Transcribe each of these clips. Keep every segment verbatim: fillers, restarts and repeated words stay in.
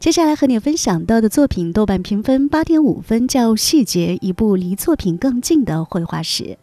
接下来和你分享到的作品，豆瓣评分八点五分，叫《细节》，一部离作品更近的绘画史。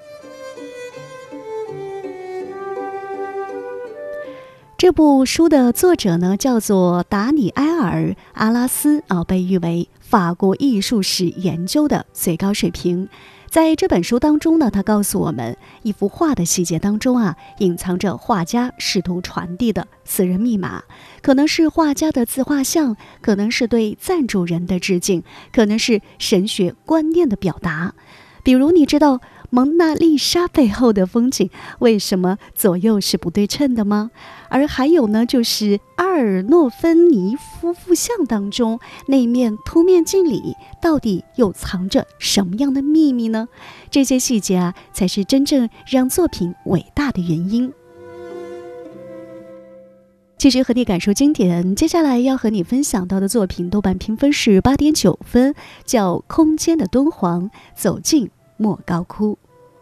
这部书的作者呢，叫做达里埃尔·阿拉斯啊，被誉为法国艺术史研究的最高水平。在这本书当中呢，他告诉我们，一幅画的细节当中啊，隐藏着画家试图传递的私人密码，可能是画家的自画像，可能是对赞助人的致敬，可能是神学观念的表达。比如，你知道蒙娜丽莎背后的风景为什么左右是不对称的吗？而还有呢，就是阿尔诺芬尼夫妇像当中那面凸面镜里到底又藏着什么样的秘密呢？这些细节啊，才是真正让作品伟大的原因。继续和你感受经典，接下来要和你分享到的作品，豆瓣评分是八点九分，叫《空间的敦煌》，走进莫高窟。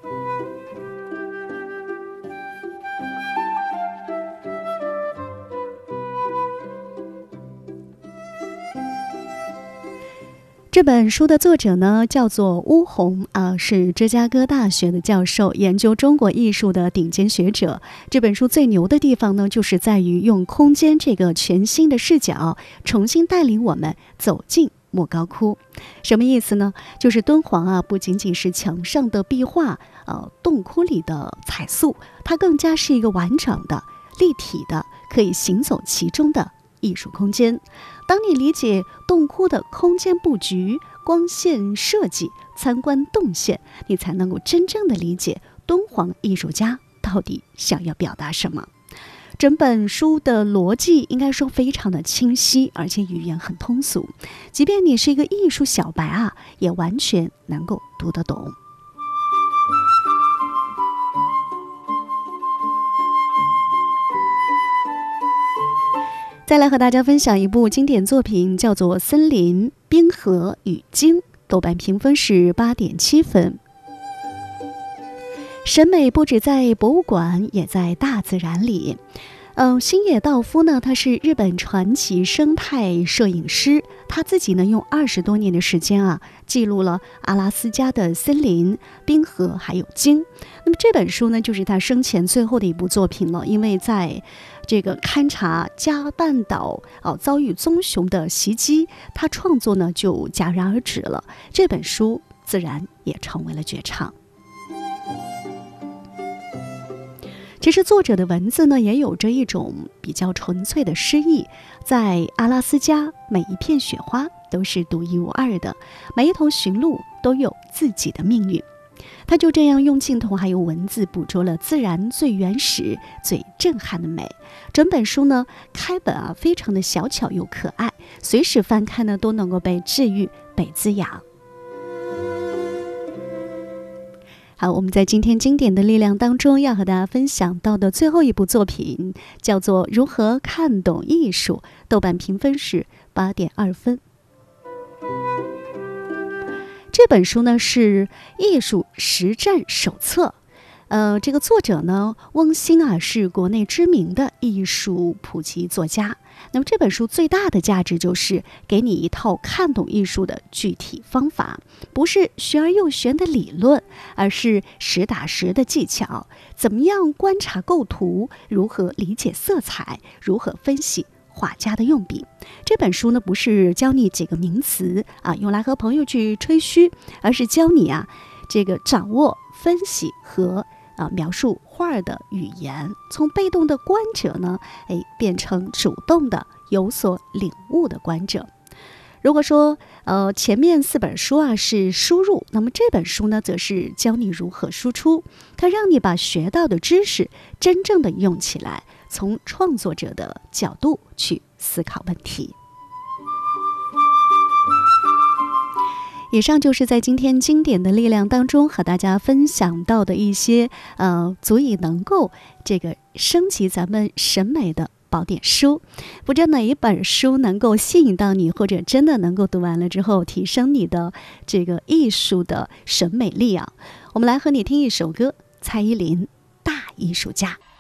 这本书的作者呢，叫做巫红啊，是芝加哥大学的教授，研究中国艺术的顶尖学者。这本书最牛的地方呢，就是在于用空间这个全新的视角，重新带领我们走进莫高窟。什么意思呢？就是敦煌啊，不仅仅是墙上的壁画，呃，洞窟里的彩塑，它更加是一个完整的、立体的，可以行走其中的艺术空间。当你理解洞窟的空间布局、光线设计、参观动线，你才能够真正的理解敦煌艺术家到底想要表达什么。整本书的逻辑应该说非常的清晰，而且语言很通俗，即便你是一个艺术小白啊，也完全能够读得懂。再来和大家分享一部经典作品，叫做《森林、冰河与鲸》，豆瓣评分是八点七分。审美不止在博物馆，也在大自然里。嗯，星野道夫呢，他是日本传奇生态摄影师，他自己呢用二十多年的时间啊，记录了阿拉斯加的森林、冰河还有鲸。那么这本书呢，就是他生前最后的一部作品了，因为在这个勘察加半岛啊遭遇棕熊的袭击，他创作呢就戛然而止了。这本书自然也成为了绝唱。其实作者的文字呢，也有着一种比较纯粹的诗意。在阿拉斯加，每一片雪花都是独一无二的，每一头驯鹿都有自己的命运。他就这样用镜头还有文字捕捉了自然最原始、最震撼的美。整本书呢，开本啊非常的小巧又可爱，随时翻看呢都能够被治愈、被滋养。好，我们在今天经典的力量当中要和大家分享到的最后一部作品叫做《如何看懂艺术》，豆瓣评分是八点二分。这本书呢是艺术实战手册，呃，这个作者呢翁兴啊是国内知名的艺术普及作家。那么这本书最大的价值就是给你一套看懂艺术的具体方法，不是玄而又玄的理论，而是实打实的技巧。怎么样观察构图，如何理解色彩，如何分析画家的用笔。这本书呢，不是教你几个名词啊，用来和朋友去吹嘘，而是教你啊，这个掌握分析和啊描述画的语言，从被动的观者呢，哎，变成主动的有所领悟的观者。如果说呃前面四本书啊是输入，那么这本书呢，则是教你如何输出，它让你把学到的知识真正的用起来，从创作者的角度去思考问题。以上就是在今天经典的力量当中和大家分享到的一些呃足以能够这个升级咱们审美的宝典书。不知道哪一本书能够吸引到你，或者真的能够读完了之后提升你的这个艺术的审美力啊。我们来和你听一首歌，蔡依林《大艺术家》。